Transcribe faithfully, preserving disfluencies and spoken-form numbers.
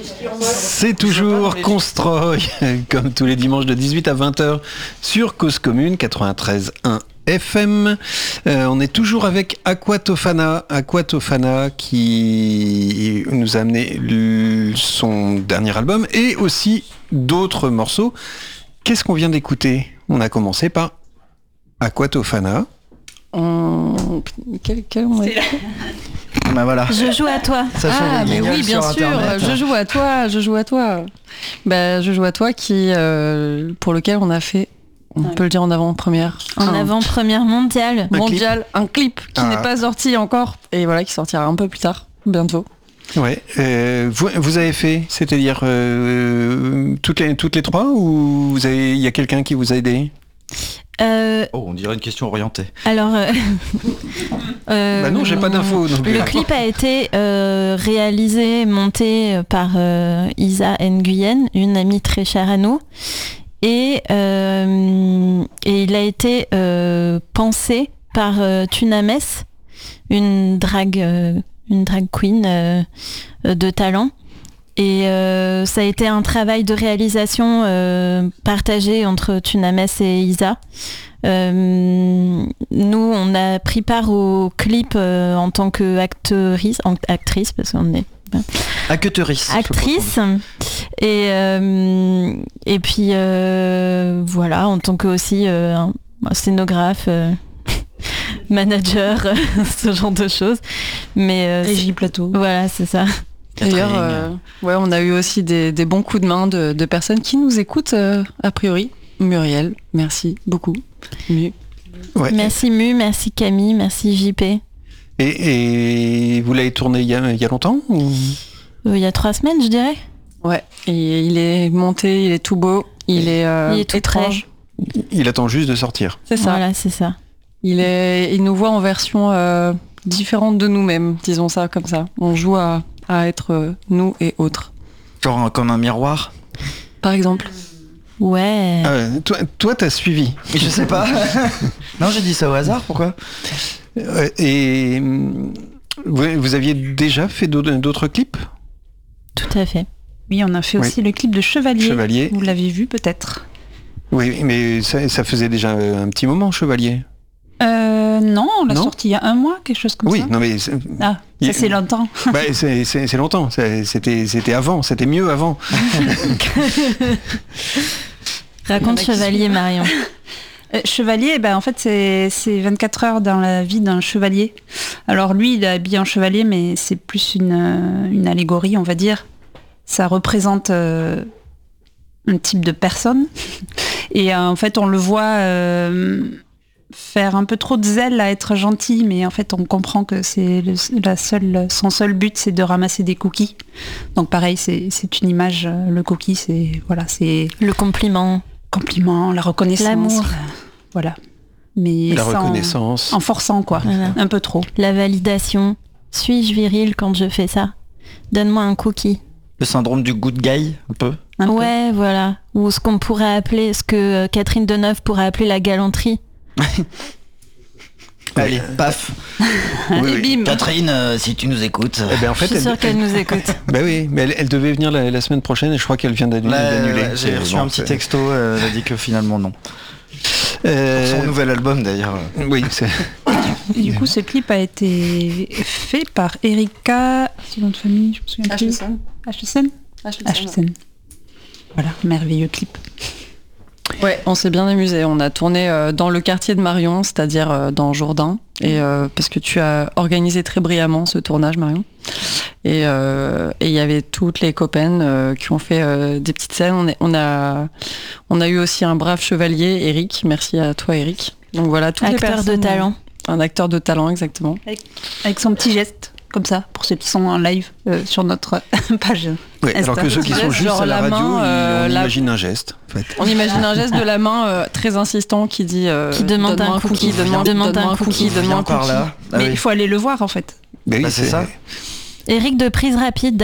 C'est toujours Constroy, comme tous les dimanches de dix-huit à vingt heures sur Cause Commune quatre-vingt-treize virgule un F M. Euh, on est toujours avec Aqua Tofana, Aqua Tofana qui nous a amené le, son dernier album et aussi d'autres morceaux. Qu'est-ce qu'on vient d'écouter ? On a commencé par Aqua Tofana. On... Quel, quel on est... Bah voilà. Je joue à toi. Ça ah mais oui, bien sûr. Internet. Je joue à toi. Je joue à toi. Bah, je joue à toi qui, euh, pour lequel on a fait, on ouais. peut le dire en avant-première. En un... avant-première mondiale. Un mondiale, clip. un clip qui ah. n'est pas sorti encore et voilà qui sortira un peu plus tard, bientôt. Ouais. Euh, vous, vous avez fait, c'est-à-dire euh, toutes les toutes les trois ou vous avez, il y a quelqu'un qui vous a aidé? Euh, oh, on dirait une question orientée. Alors, euh, euh, bah non, j'ai pas d'infos. Le clip a été euh, réalisé, monté par euh, Isa Nguyen, une amie très chère à nous, et, euh, et il a été euh, pensé par euh, Tunames, une drag, euh, une drag queen euh, de talent. Et euh, ça a été un travail de réalisation euh, partagé entre Tunames et Isa. Euh, nous, on a pris part au clip euh, en tant qu'actrice, actrice, parce qu'on est... Hein, actrice. Actrice. Et, euh, et puis, euh, voilà, en tant que aussi euh, scénographe, euh, manager, ce genre de choses. Mais, euh, Régie plateau. Voilà, c'est ça. D'ailleurs, euh, ouais, on a eu aussi des, des bons coups de main de, de personnes qui nous écoutent, euh, a priori. Muriel, merci beaucoup. Mu. Ouais. Merci Mu, merci Camille, merci J P. Et, et vous l'avez tourné il y a, il y a longtemps ou... euh, Il y a trois semaines, je dirais. Ouais, et il est monté, il est tout beau, il est, euh, il est tout étrange. Prêt. Il attend juste de sortir. C'est ça. Voilà, c'est ça. Il, est, il nous voit en version euh, différente de nous-mêmes, disons ça comme ça. On joue à... à être nous et autres. Genre comme un miroir, par exemple. Ouais. Euh, toi, toi, t'as suivi. Je sais pas. Non, j'ai dit ça au hasard. Pourquoi ? euh, Et vous, vous aviez déjà fait d'autres, d'autres clips ? Tout à fait. Oui, on a fait aussi oui. le clip de Chevalier. Chevalier. Vous l'avez vu peut-être ? Oui, mais ça, ça faisait déjà un petit moment, Chevalier. Euh, non, on l'a non sorti il y a un mois, quelque chose comme oui, ça. Oui, non mais... C'est... Ah, ça c'est longtemps. Bah, c'est, c'est, c'est longtemps, c'est, c'était, c'était avant, c'était mieux avant. Raconte Chevalier, Marion. Euh, chevalier, ben, en fait, c'est, c'est vingt-quatre heures dans la vie d'un chevalier. Alors lui, il est habillé en chevalier, mais c'est plus une, une allégorie, on va dire. Ça représente euh, un type de personne. Et euh, en fait, on le voit... Euh, faire un peu trop de zèle à être gentil, mais en fait on comprend que c'est le, la seule, son seul but c'est de ramasser des cookies. Donc pareil, c'est, c'est une image, le cookie c'est voilà, c'est le compliment, compliment, la reconnaissance, l'amour, la, voilà. Mais la sans, reconnaissance, en forçant quoi, voilà. Un peu trop. La validation. Suis-je viril quand je fais ça ? Donne-moi un cookie. Le syndrome du good guy, un peu. Un ouais, peu. Voilà. Ou ce qu'on pourrait appeler, ce que Catherine Deneuve pourrait appeler la galanterie. Allez, paf. Oui, oui. Bim. Catherine, euh, si tu nous écoutes. Eh ben, en fait, je suis sûre qu'elle nous écoute. Bah oui, mais elle, elle devait venir la, la semaine prochaine et je crois qu'elle vient d'annuler. Là, d'annuler. Ouais, j'ai reçu bon, un petit c'est... texto, euh, elle a dit que finalement non. Euh... Pour son nouvel album d'ailleurs. Oui, c'est... Et du coup, ce clip a été fait par Erika, c'est nom de famille, je me souviens plus. Hachesen. Hachesen. Voilà, merveilleux clip. Ouais, on s'est bien amusé. On a tourné euh, dans le quartier de Marion, c'est-à-dire euh, dans Jourdain, et euh, parce que tu as organisé très brillamment ce tournage, Marion. Et il euh, y avait toutes les copaines euh, qui ont fait euh, des petites scènes. On, est, on a, on a eu aussi un brave chevalier, Eric. Merci à toi, Eric. Donc voilà, toutes acteur les personnes. de talent. Un acteur de talent, exactement. Avec, avec son petit geste. Comme ça, pour ceux qui sont en live euh, sur notre page. Oui, alors que ceux qui sont juste à la, la radio, main, euh, on la... imagine un geste. En fait. On imagine un geste de la main euh, très insistant qui dit euh, qui demande un cookie, demande, demande un cookie, demande un cookie. Par là. Mais il ah oui. faut aller le voir en fait. Mais oui, bah, c'est, c'est ça. Eric de Prise Rapide.